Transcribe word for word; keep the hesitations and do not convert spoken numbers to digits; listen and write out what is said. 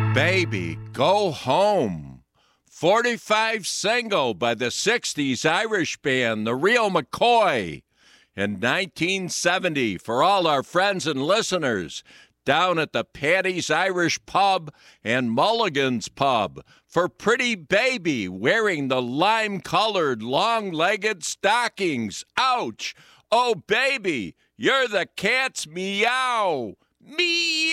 Baby, Go Home. forty-five single by the sixties Irish band, the Real McCoy. In nineteen seventy, for all our friends and listeners, down at the Paddy's Irish Pub and Mulligan's Pub, for Pretty Baby wearing the lime-colored, long-legged stockings. Ouch! Oh, baby, you're the cat's meow. Meow!